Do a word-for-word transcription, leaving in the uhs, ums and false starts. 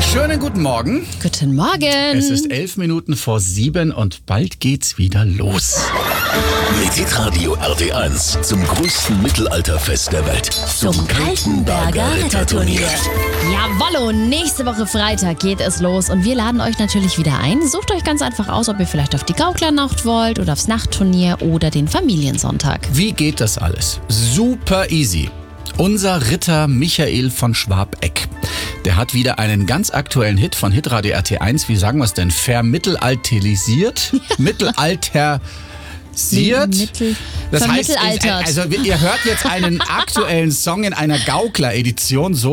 Schönen guten Morgen. Guten Morgen. Es ist elf Minuten vor sieben und bald geht's wieder los. Mit Hitradio R T eins zum größten Mittelalterfest der Welt. Zum Kaltenberger Ritterturnier. Jawollo, nächste Woche Freitag geht es los und wir laden euch natürlich wieder ein. Sucht euch ganz einfach aus, ob ihr vielleicht auf die Gauklernacht wollt oder aufs Nachtturnier oder den Familiensonntag. Wie geht das alles? Super easy. Unser Ritter Michael von Schwabeck, der hat wieder einen ganz aktuellen Hit von Hitradio R T eins, wie sagen wir es denn, vermittelalterisiert? Mittelalter... Mittel, das heißt, vermittelaltert. also ihr hört jetzt einen aktuellen Song in einer Gaukler-Edition, so